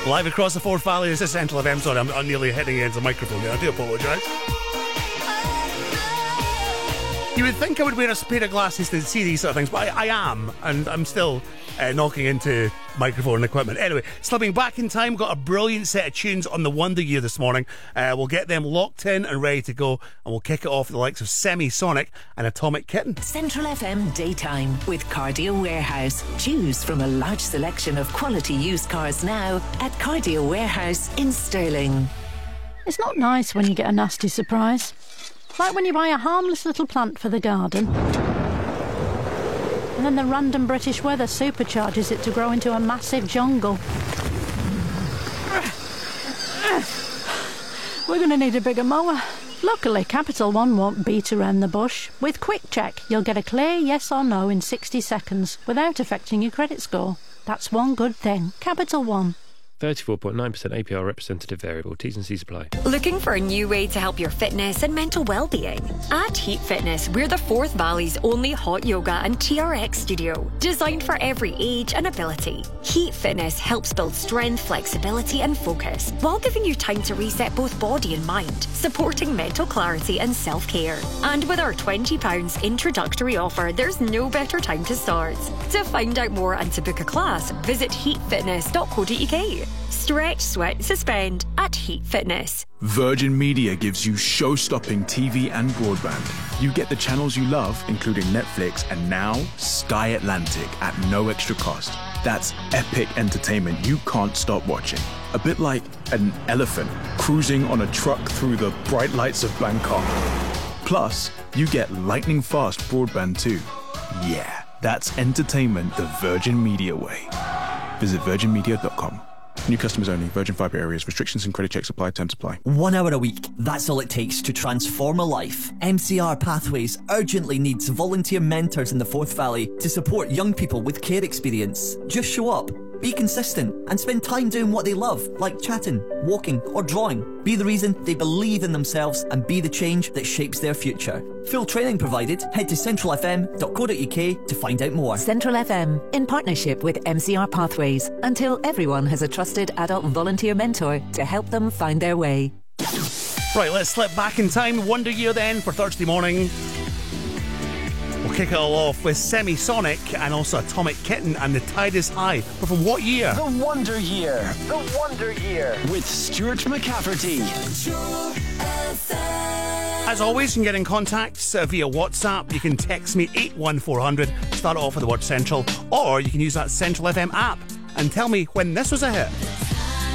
Live across the Forth Valley, this is Central FM. Sorry, I'm nearly hitting against the microphone here. I do apologise. You would think I would wear a pair of glasses to see these sort of things, but I am, and I'm still knocking into microphone equipment. Anyway, slipping back in time, got a brilliant set of tunes on the Wonder Year this morning. We'll get them locked in and ready to go, and we'll kick it off with the likes of Semisonic and Atomic Kitten. Central FM Daytime with Cardio Warehouse. Choose from a large selection of quality used cars now at Cardio Warehouse in Stirling. It's not nice when you get a nasty surprise. Like when you buy a harmless little plant for the garden, and then the random British weather supercharges it to grow into a massive jungle. We're going to need a bigger mower. Luckily, Capital One won't beat around the bush. With Quick Check, you'll get a clear yes or no in 60 seconds without affecting your credit score. That's one good thing. Capital One. 34.9% APR representative variable. T's and C's apply. Looking for a new way to help your fitness and mental well-being? At Heat Fitness, we're the Forth Valley's only hot yoga and TRX studio, designed for every age and ability. Heat Fitness helps build strength, flexibility and focus, while giving you time to reset both body and mind, supporting mental clarity and self-care. And with our £20 introductory offer, there's no better time to start. To find out more and to book a class, visit heatfitness.co.uk. Stretch, sweat, suspend at Heat Fitness. Virgin Media gives you show-stopping TV and broadband. You get the channels you love, including Netflix and now Sky Atlantic at no extra cost. That's epic entertainment you can't stop watching. A bit like an elephant cruising on a truck through the bright lights of Bangkok. Plus, you get lightning-fast broadband too. Yeah, that's entertainment the Virgin Media way. Visit virginmedia.com. New customers only. Virgin Fibre areas. Restrictions and credit checks apply. Terms apply. 1 hour a week. That's all it takes to transform a life. MCR Pathways urgently needs volunteer mentors in the Forth Valley to support young people with care experience. Just show up, be consistent, and spend time doing what they love, like chatting, walking, or drawing. Be the reason they believe in themselves and be the change that shapes their future. Full training provided. Head to centralfm.co.uk to find out more. Central FM, in partnership with MCR Pathways, until everyone has a trusted adult volunteer mentor to help them find their way. Right, let's slip back in time. Wonder Year then for Thursday morning. We'll kick it all off with Semisonic and also Atomic Kitten and The Tide Is High. But from what year? The Wonder Year. The Wonder Year. With Stuart McCafferty. As always, you can get in contact via WhatsApp. You can text me 81400, start it off with the word Central, or you can use that Central FM app and tell me when this was a hit.